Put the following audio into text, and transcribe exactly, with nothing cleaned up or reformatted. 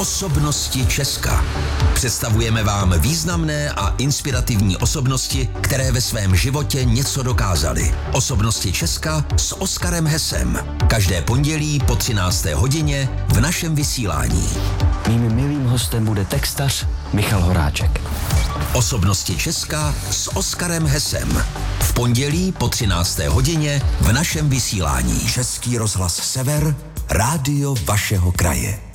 Osobnosti Česka. Představujeme vám významné a inspirativní osobnosti, které ve svém životě něco dokázaly. Osobnosti Česka s Oskarem Hesem. Každé pondělí po třinácté hodině v našem vysílání. Mým milým hostem bude textař Michal Horáček. Osobnosti Česka s Oskarem Hesem. V pondělí po třinácté hodině v našem vysílání. Český rozhlas Sever, rádio vašeho kraje.